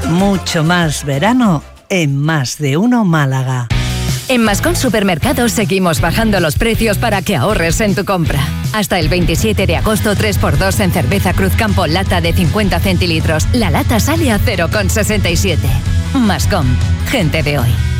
Mucho más verano en Más de Uno Málaga. En Mascón Supermercados seguimos bajando los precios para que ahorres en tu compra. Hasta el 27 de agosto 3x2 en cerveza Cruzcampo lata de 50 centilitros. La lata sale a 0,67. Mascón, gente de hoy.